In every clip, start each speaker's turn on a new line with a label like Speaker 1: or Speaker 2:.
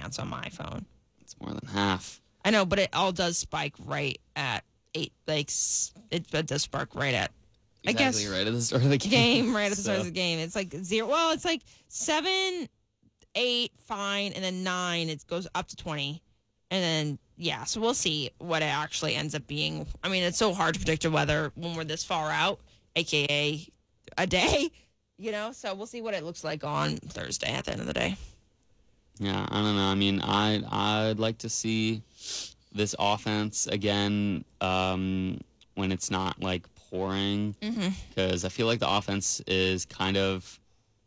Speaker 1: chance on my phone.
Speaker 2: It's more than half.
Speaker 1: I know, but it all does spike right at 8. Like, it does spark right at,
Speaker 2: Exactly,
Speaker 1: I guess,
Speaker 2: right at the start of the game.
Speaker 1: Right at the start of the game. It's like 0. Well, it's like 7, 8, fine, and then 9. It goes up to 20, and then yeah. So we'll see what it actually ends up being. I mean, it's so hard to predict the weather when we're this far out, aka a day. So we'll see what it looks like on Thursday at the end of the day.
Speaker 2: Yeah, I don't know. I mean, I'd like to see this offense again when it's not like pouring, because I feel like the offense is kind of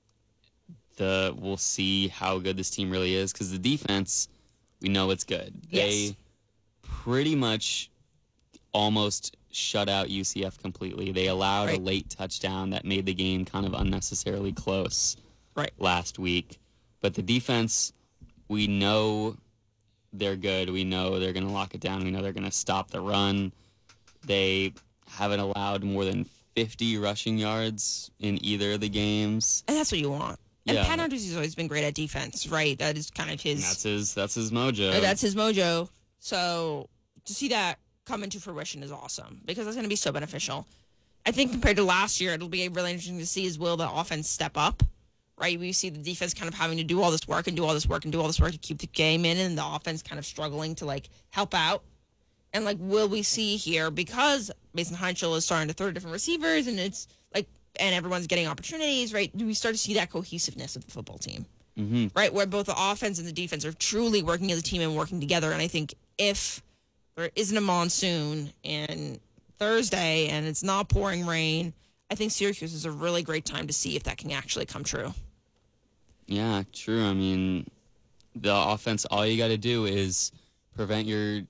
Speaker 2: we'll see how good this team really is, because the defense, we know it's good.
Speaker 1: Yes.
Speaker 2: They pretty much almost shut out UCF completely. They allowed a late touchdown that made the game kind of unnecessarily close last week. But the defense, we know they're good. We know they're going to lock it down. We know they're going to stop the run. They haven't allowed more than 50 rushing yards in either of the games.
Speaker 1: And that's what you want. And
Speaker 2: Yeah.
Speaker 1: Pat Andrews has always been great at defense, right? That is kind of his.
Speaker 2: That's his mojo.
Speaker 1: That's his mojo. So to see that come into fruition is awesome, because that's going to be so beneficial. I think compared to last year, it'll be really interesting to see will the offense step up, right? We see the defense kind of having to do all this work to keep the game in, and the offense kind of struggling to help out. And will we see here, because Mason Heinschel is starting to throw different receivers, and it's and everyone's getting opportunities, right? Do we start to see that cohesiveness of the football team, right? Where both the offense and the defense are truly working as a team and working together. And I think if there isn't a monsoon and Thursday and it's not pouring rain, I think Syracuse is a really great time to see if that can actually come true.
Speaker 2: Yeah, true. I mean, the offense, all you got to do is prevent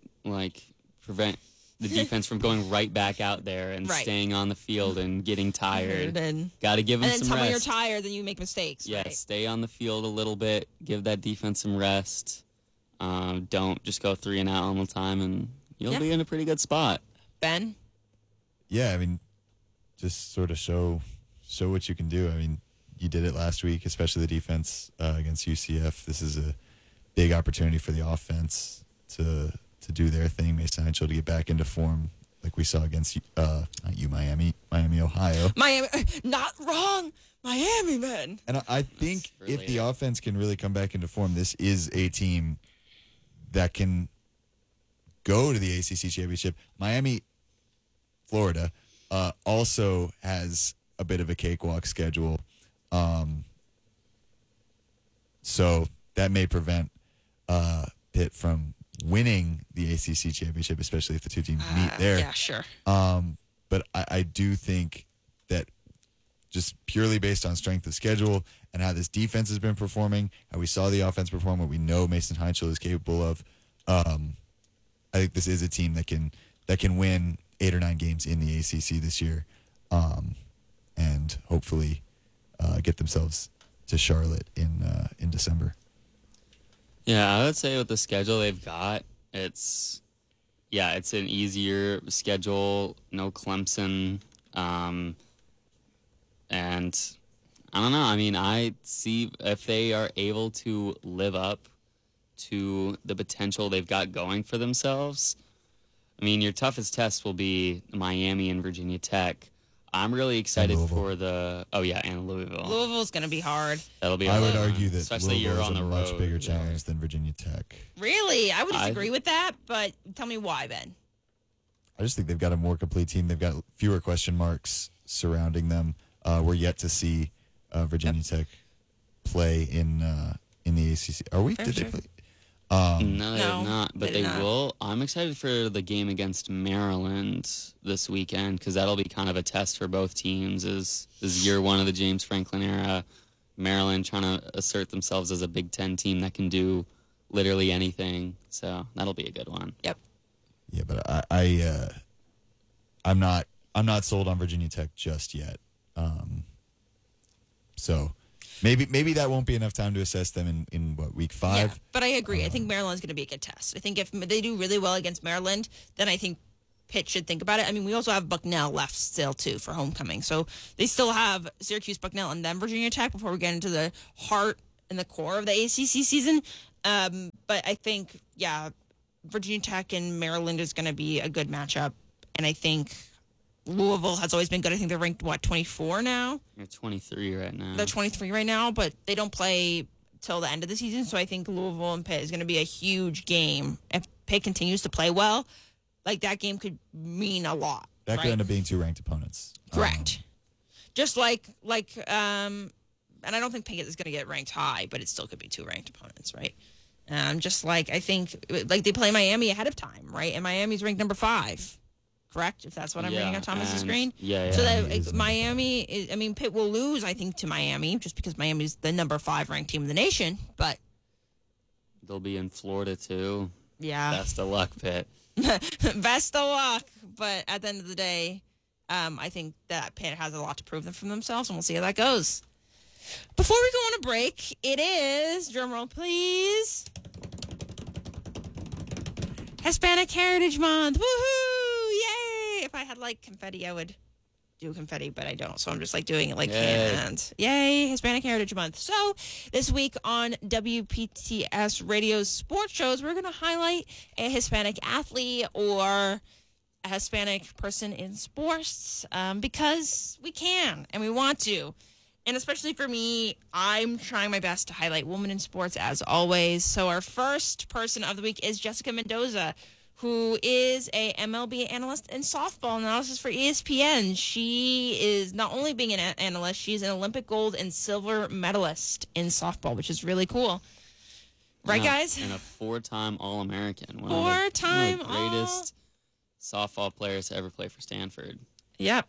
Speaker 2: the defense from going right back out there and staying on the field and getting tired. Got to give them some rest. And then
Speaker 1: when you're tired, then you make mistakes.
Speaker 2: Yeah,
Speaker 1: right?
Speaker 2: Stay on the field a little bit. Give that defense some rest. Don't just go 3 and out all the time, and you'll be in a pretty good spot.
Speaker 1: Ben?
Speaker 3: Yeah, I mean, just sort of show what you can do. I mean, you did it last week, especially the defense against UCF. This is a big opportunity for the offense to do their thing. Mason Heinschel to get back into form, like we saw against Miami, Ohio.
Speaker 1: Miami, not wrong. Miami, man.
Speaker 3: And I think if the offense can really come back into form, this is a team that can go to the ACC championship. Miami, Florida, also has a bit of a cakewalk schedule. So that may prevent Pitt from winning the ACC championship, especially if the two teams meet there.
Speaker 1: Yeah, sure.
Speaker 3: But I do think that just purely based on strength of schedule and how this defense has been performing, how we saw the offense perform, what we know Mason Heinschel is capable of, I think this is a team that can win 8 or 9 games in the ACC this year, and hopefully get themselves to Charlotte in December.
Speaker 2: Yeah, I would say with the schedule they've got, it's an easier schedule. No Clemson, and I don't know. I mean, I see if they are able to live up to the potential they've got going for themselves. I mean, your toughest test will be Miami and Virginia Tech. I'm really excited for and Louisville.
Speaker 1: Louisville's going to be hard.
Speaker 2: That'll be.
Speaker 3: I would argue that
Speaker 2: especially
Speaker 3: Louisville
Speaker 2: you're
Speaker 3: is
Speaker 2: on the
Speaker 3: a
Speaker 2: road.
Speaker 3: much bigger challenge than Virginia Tech.
Speaker 1: Really? I would disagree with that, but tell me why, Ben.
Speaker 3: I just think they've got a more complete team. They've got fewer question marks surrounding them. We're yet to see Virginia Tech play in the ACC. Are we? Did they play?
Speaker 2: No, they have not, but they will. I'm excited for the game against Maryland this weekend, because that'll be kind of a test for both teams. Is year one of the James Franklin era. Maryland trying to assert themselves as a Big Ten team that can do literally anything. So that'll be a good one.
Speaker 1: Yep.
Speaker 3: Yeah, but I'm not sold on Virginia Tech just yet. So maybe that won't be enough time to assess them in week 5.
Speaker 1: Yeah, but I agree. I think Maryland's going to be a good test. I think if they do really well against Maryland, then I think Pitt should think about it. I mean, we also have Bucknell left still, too, for homecoming. So they still have Syracuse, Bucknell, and then Virginia Tech before we get into the heart and the core of the ACC season. But But I think, Virginia Tech and Maryland is going to be a good matchup. And I think Louisville has always been good. I think they're ranked, 24 now?
Speaker 2: They're 23 right now.
Speaker 1: They're 23 right now, but they don't play till the end of the season. So I think Louisville and Pitt is going to be a huge game. If Pitt continues to play well, that game could mean a lot.
Speaker 3: That could end up being 2 ranked opponents.
Speaker 1: Correct. Just and I don't think Pitt is going to get ranked high, but it still could be 2 ranked opponents, right? I think, they play Miami ahead of time, right? And Miami's ranked number 5, correct? If that's what I'm reading on Thomas's screen.
Speaker 2: Yeah.
Speaker 1: So that Miami, Pitt will lose, I think, to Miami, just because Miami's the number 5 ranked team in the nation, but.
Speaker 2: They'll be in Florida, too.
Speaker 1: Yeah.
Speaker 2: Best of luck, Pitt.
Speaker 1: Best of luck. But at the end of the day, I think that Pitt has a lot to prove from themselves, and we'll see how that goes. Before we go on a break, it is, drumroll please, Hispanic Heritage Month. Woohoo! Yay! If I had confetti, I would do confetti, but I don't. So I'm just doing it canned. Yay! Hispanic Heritage Month. So this week on WPTS Radio's sports shows, we're going to highlight a Hispanic athlete or a Hispanic person in sports because we can and we want to. And especially for me, I'm trying my best to highlight women in sports as always. So our first person of the week is Jessica Mendoza, who is a MLB analyst in softball analysis for ESPN. She is not only being an analyst, she's an Olympic gold and silver medalist in softball, which is really cool. Right, guys?
Speaker 2: And a 4-time All-American. One of the greatest softball players to ever play for Stanford.
Speaker 1: Yep.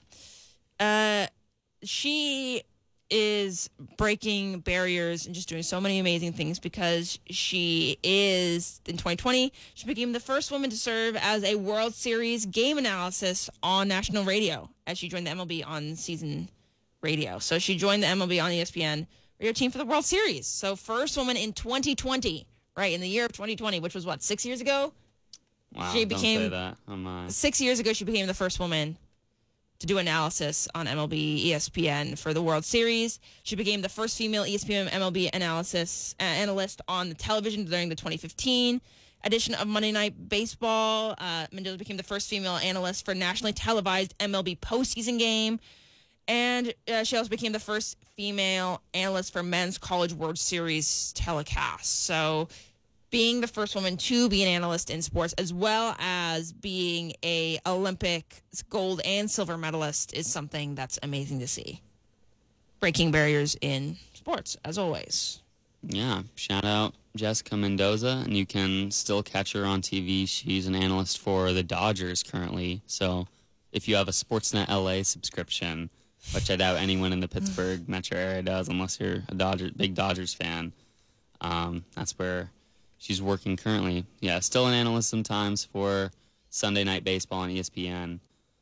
Speaker 1: She is breaking barriers and just doing so many amazing things because she is, in 2020, she became the first woman to serve as a World Series game analysis on national radio as she joined the MLB on season radio. So she joined the MLB on ESPN radio team for the World Series. So first woman in 2020, right, in the year of 2020, which was 6 years ago?
Speaker 2: Wow, don't say that. Oh my.
Speaker 1: 6 years ago, she became the first woman to do analysis on MLB ESPN for the World Series. She became the first female ESPN MLB analyst on the television during the 2015 edition of Monday Night Baseball. Mendoza became the first female analyst for nationally televised MLB postseason game. And she also became the first female analyst for men's College World Series telecast. So being the first woman to be an analyst in sports, as well as being a Olympic gold and silver medalist, is something that's amazing to see. Breaking barriers in sports, as always.
Speaker 2: Yeah, shout out Jessica Mendoza, and you can still catch her on TV. She's an analyst for the Dodgers currently. So if you have a Sportsnet LA subscription, which I doubt anyone in the Pittsburgh metro area does unless you're a big Dodgers fan, that's where she's working currently. Yeah, still an analyst sometimes for Sunday Night Baseball on ESPN.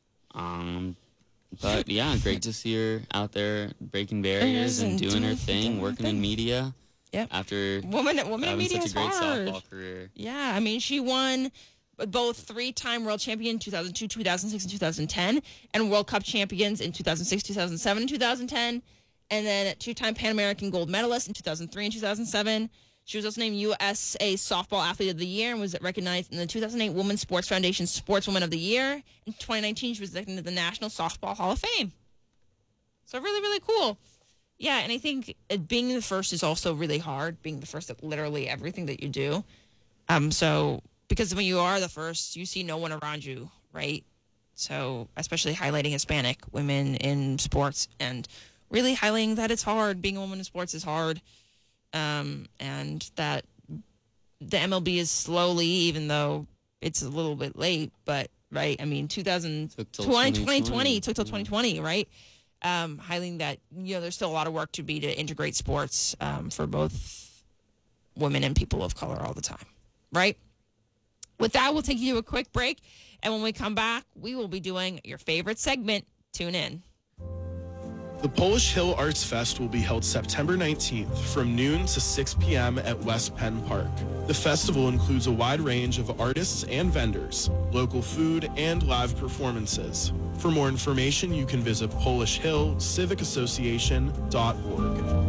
Speaker 2: But yeah, great to see her out there breaking barriers and doing her thing, working in media.
Speaker 1: Yep.
Speaker 2: After
Speaker 1: woman in media
Speaker 2: such
Speaker 1: is
Speaker 2: a great
Speaker 1: hard.
Speaker 2: softball career.
Speaker 1: Yeah, she won both 3-time world champion in 2002, 2006, and 2010, and World Cup champions in 2006, 2007, and 2010, and then 2-time Pan American gold medalist in 2003 and 2007. She was also named USA Softball Athlete of the Year and was recognized in the 2008 Women's Sports Foundation Sportswoman of the Year. In 2019, she was elected to the National Softball Hall of Fame. So really, really cool. Yeah, and I think being the first is also really hard, being the first at literally everything that you do. So because when you are the first, you see no one around you, right? So especially highlighting Hispanic women in sports and really highlighting that it's hard. Being a woman in sports is hard. And that the MLB is slowly, even though it's a little bit late, but right, 2020 took till 2020, right? Highlighting that, there's still a lot of work to be to integrate sports for both women and people of color all the time, right? With that, we'll take you to a quick break, and when we come back, we will be doing your favorite segment. Tune in.
Speaker 4: The Polish Hill Arts Fest will be held September 19th from noon to 6 p.m. at West Penn Park. The festival includes a wide range of artists and vendors, local food, and live performances. For more information, you can visit polishhillcivicassociation.org.